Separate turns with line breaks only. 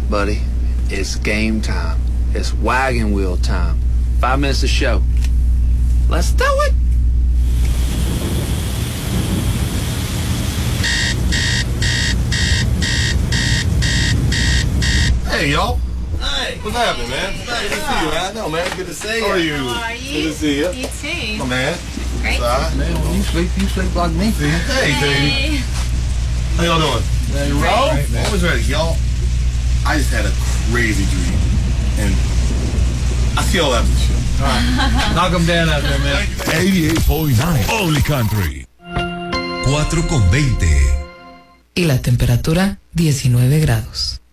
buddy. It's game time. It's wagon wheel time. 5 minutes to show. Let's do it.
Hey, y'all.
Hey,
what's happening, man? Good to see you, man. I know, man. Good to see you. How are you?
How are you?
Good to see you.
You too.
My man.
Great.
Man, when you sleep like me.
Hey, baby. How y'all doing?
Ready to roll?
Right, man. Always ready, y'all. I just had a crazy dream, and I see y'all after the show.
All right. Knock them down out there, man.
88.9 Only Country.
4:20.
Y la temperatura 19 grados.